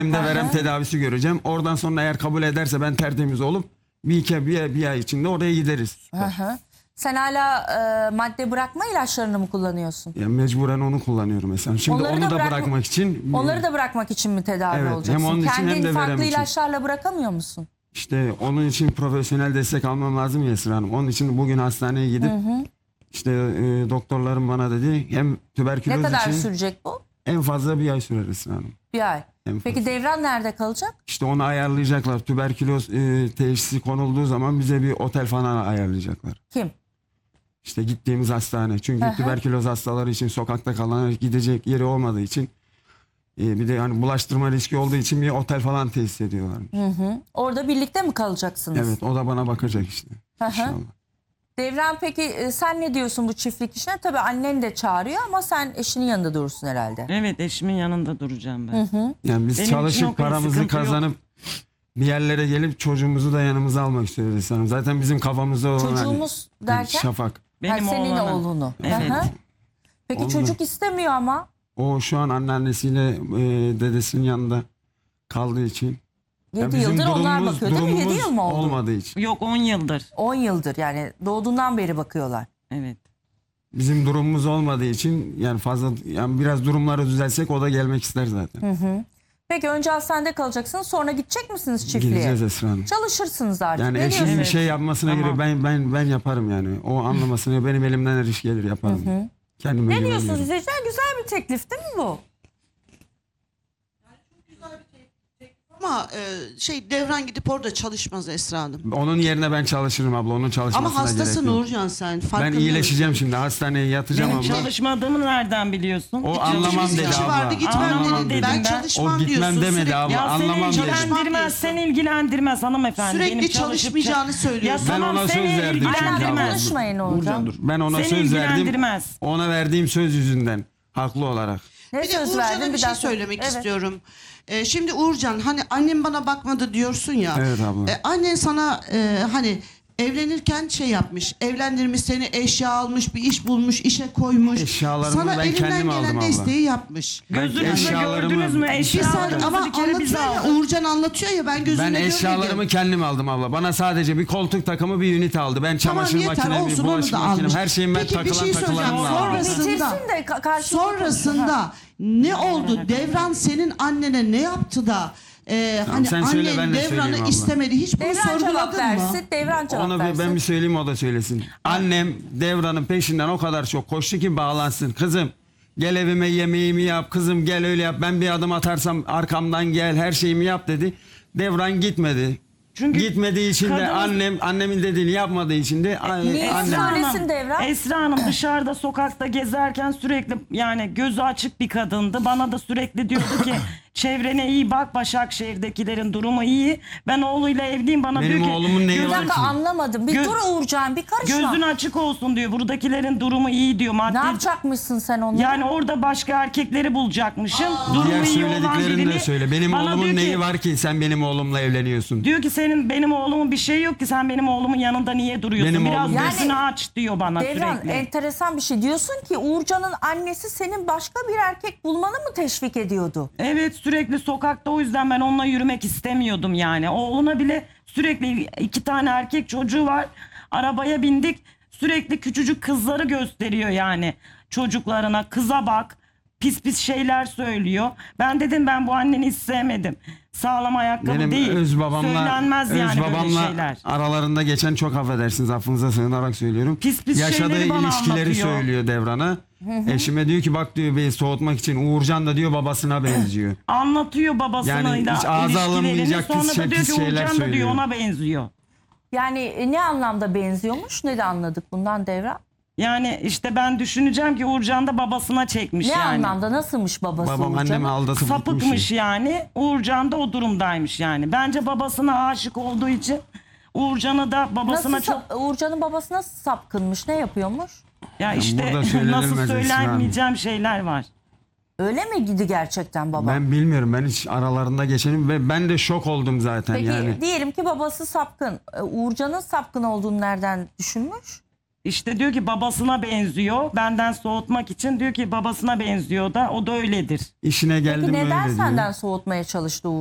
Hem de verem tedavisi göreceğim. Oradan sonra eğer kabul ederse ben tertemiz olup bir ay içinde oraya gideriz. Sen hala madde bırakma ilaçlarını mı kullanıyorsun? Yani mecburen onu kullanıyorum mesela. Şimdi Onları onu da bırakma- bırakmak için Onları da bırakmak için mi tedavi Evet, hem olacaksın? onun için Kendin hem de farklı verem için. ilaçlarla bırakamıyor musun? işte onun için profesyonel destek almam lazım ya Esra Hanım. Onun için bugün hastaneye gidip işte doktorlarım bana dedi hem Ne tüberküloz kadar için sürecek bu? en fazla bir ay sürer Esra Hanım. Bir ay. En Peki fazla. Devran nerede kalacak? İşte onu ayarlayacaklar. Tüberküloz teşhisi konulduğu zaman bize bir otel falan ayarlayacaklar. Kim? İşte gittiğimiz hastane. Çünkü tüberküloz hastaları için sokakta kalan gidecek yeri olmadığı için bir de hani bulaştırma riski olduğu için bir otel falan tesis ediyorlar. Orada birlikte mi kalacaksınız? Evet, o da bana bakacak işte. İnşallah. Devran peki sen ne diyorsun bu çiftlik işine? Tabii annen de çağırıyor ama sen eşinin yanında durursun herhalde. Evet, eşimin yanında duracağım ben. Yani biz Benim için o çalışıp kadar paramızı sıkıntı yok. kazanıp bir yerlere gelip çocuğumuzu da yanımıza almak istiyoruz Esra Hanım. Zaten bizim kafamızda olan Çocuğumuz derken? Şafak. Benim senin oğlanım. oğlunu. Evet. Peki Oğlum. çocuk istemiyor ama. O şu an anneannesiyle dedesinin yanında kaldığı için. 7 yıldır onlar bakıyor değil mi? 7 yıl mı oldu? Olmadığı için. Yok, 10 yıldır. 10 yıldır yani doğduğundan beri bakıyorlar. Evet. Bizim durumumuz olmadığı için yani fazla yani biraz durumları düzelsek o da gelmek ister zaten. Peki önce hastanede kalacaksınız sonra gidecek misiniz çiftliğe? Gideceğiz Esra Hanım. Çalışırsınız artık. Yani Ne eşim diyorsun? bir şey yapmasına Tamam. göre ben yaparım yani. O anlamasına benim elimden her iş gelir yaparım. Kendime Ne diyorsunuz güveniyorum. izleyiciler? Güzel bir teklif değil mi bu? Ama Devran gidip orada çalışmaz Esra Hanım. Onun yerine ben çalışırım abla. Onun çalışmasına Ama hastasın gerek yok. Uğurcan sen. Ben farkında iyileşeceğim mısın? şimdi. Hastaneye yatacağım Benim abla. çalışmadığımı nereden biliyorsun? O Hiç anlamam çalışmam dedi yok. İşi abla. vardı gitmem Anlamam dedin. dedim Ben ben. çalışmam O gitmem diyorsun. demedi sürekli. abla. Ya Anlamam seni dedi. ilgilendirmez, seni ilgilendirmez hanımefendi. Sürekli Benim çalışıp- çalışmayacağını söylüyorsun. Ya Ben tamam, ona seni söz verdim çünkü Hala abla. konuşmayın Uğurcan. Ben ona Seni söz verdim. ilgilendirmez. Ona verdiğim söz yüzünden. Haklı olarak. Ne Bir de söz Uğurcan'a verdin bir şey daha sonra- söylemek Evet. istiyorum. Şimdi Uğurcan hani annem bana bakmadı diyorsun ya. Evet abla. Annen sana hani evlenirken şey yapmış. Evlendirmiş seni, eşya almış, bir iş bulmuş, işe koymuş. Eşyalarımı sana ben elinden kendim gelen aldım abla. desteği yapmış. Gözünüzle eşyalarımı- gördünüz mü? Bir Eşyalarımızı saniye ama bir kere bize anlatıyor ya, aldı. Uğurcan anlatıyor ya ben gözümle Ben görmedim. eşyalarımı kendim aldım abla. Bana sadece bir koltuk takımı bir ünite aldı. Ben çamaşır Tamam, yeter, makinemi, olsun, onu bulaşık da makinem, almış. her şeyim ben Peki, bir takılan şey söyleyeceğim. takılanımla aldım. Sonrasında- Bitirsin de karşılıklı Sonrasında ne oldu? Devran senin annene ne yaptı da hani sen söyle, ben annen de söyleyeyim Devran'ı abla. istemedi. Hiç bunu Devran cevap sorguladın mı? versin. Devran cevap Onu versin. ben bir söyleyeyim, o da söylesin. Annem Devran'ın peşinden o kadar çok koştu ki bağlansın. Kızım gel evime yemeğimi yap. Kızım gel öyle yap. Ben bir adım atarsam arkamdan gel, her şeyimi yap dedi. Devran gitmedi. Çünkü Gitmediği için de kadın- annemin dediğini yapmadığı için de niye annem. ısrar- Söylesin Devran. Esra Hanım dışarıda sokakta gezerken sürekli yani gözü açık bir kadındı. Bana da sürekli diyordu ki çevrene iyi bak, Başakşehir'dekilerin durumu iyi. Ben oğluyla evliyim, bana Benim diyor ki oğlumun neyi Bir gözün- var dakika ki? anlamadım. Bir Gö- dur Uğurcan bir karışma. gözün açık olsun diyor. Buradakilerin durumu iyi diyor. Maddi. Ne yapacakmışsın sen onunla? Yani orada başka erkekleri bulacakmışım. Diğer Durumu iyi olan söylediklerini birini. de söyle. Benim Bana oğlumun diyor ki- neyi var ki sen benim oğlumla evleniyorsun? Diyor ki benim oğlumun bir şey yok ki, sen benim oğlumun yanında niye duruyorsun? Benim Biraz oğlum- gözünü aç diyor bana Devran sürekli. enteresan bir şey. Diyorsun ki Uğurcan'ın annesi senin başka bir erkek bulmanı mı teşvik ediyordu? Evet, sürekli sokakta, o yüzden ben onunla yürümek istemiyordum yani. Oğluna bile sürekli 2 tane erkek çocuğu var. Arabaya bindik, sürekli küçücük kızları gösteriyor yani çocuklarına. Kıza bak, pis pis şeyler söylüyor. Ben dedim ben bu anneni hiç sevmedim. Sağlam ayakkabı Benim değil. öz babamla Söylenmez yani böyle babamla şeyler. aralarında geçen, çok affedersiniz affınıza sığınarak söylüyorum. Pis pis Yaşadığı şeyleri bana ilişkileri anlatıyor. söylüyor Devran'a. Eşime diyor ki bak diyor, beni soğutmak için Uğurcan da diyor babasına benziyor. Anlatıyor babasıyla Yani hiç ağza ilişkilerini. alınmayacak Sonra pis da diyor ki şeyler Uğurcan da diyor söylüyor. ona benziyor. Yani ne anlamda benziyormuş? Ne de anladık bundan Devran? Yani işte ben düşüneceğim ki Uğurcan da babasına çekmiş Ne yani. anlamda? Nasılmış babası Babam Uğurcan'ın? annemi aldatıp Sapıkmış gitmiş. yani. Uğurcan da o durumdaymış yani. Bence babasına aşık olduğu için Uğurcan'ı da babasına Nasıl çok... Uğurcan'ın babası nasıl sapkınmış? Ne yapıyormuş? Ya işte burada söylenilmez nasıl Esra Hanım. söylenmeyeceğim şeyler var. Öyle mi gidi gerçekten baba? Ben bilmiyorum, ben hiç aralarında geçenim ve ben de şok oldum zaten Peki yani. diyelim ki babası sapkın. Uğurcan'ın sapkın olduğunu nereden düşünmüş? İşte diyor ki babasına benziyor. Benden soğutmak için diyor ki babasına benziyor da o da öyledir. İşine geldim Peki öyle neden diyor. senden soğutmaya çalıştı